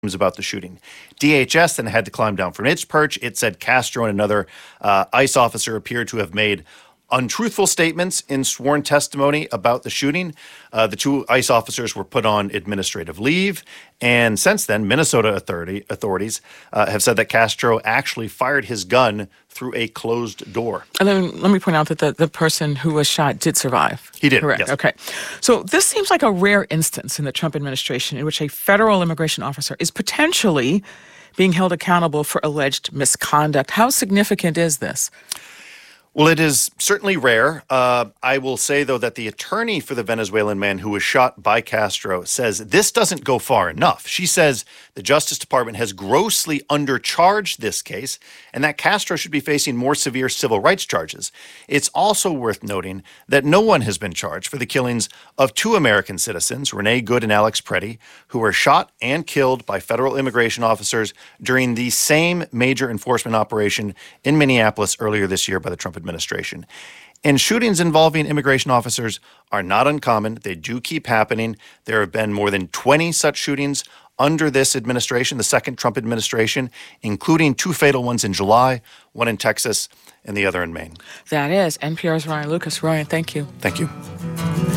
about the shooting. DHS then had to climb down from its perch. It said Castro and another ICE officer appeared to have made untruthful statements in sworn testimony about the shooting. The two ICE officers were put on administrative leave. And since then, Minnesota authorities have said that Castro actually fired his gun through a closed door. And then let me point out that the person who was shot did survive. He did, correct? Yes. Okay. So this seems like a rare instance in the Trump administration in which a federal immigration officer is potentially being held accountable for alleged misconduct. How significant is this? Well, it is certainly rare. I will say, though, that the attorney for the Venezuelan man who was shot by Castro says this doesn't go far enough. She says the Justice Department has grossly undercharged this case and that Castro should be facing more severe civil rights charges. It's also worth noting that no one has been charged for the killings of two American citizens, Renee Good and Alex Preddy, who were shot and killed by federal immigration officers during the same major enforcement operation in Minneapolis earlier this year by the Trump administration. And shootings involving immigration officers are not uncommon. They do keep happening. There have been more than 20 such shootings under this administration, the second Trump administration, including two fatal ones in July, one in Texas and the other in Maine. That is NPR's Ryan Lucas. Ryan, thank you. Thank you.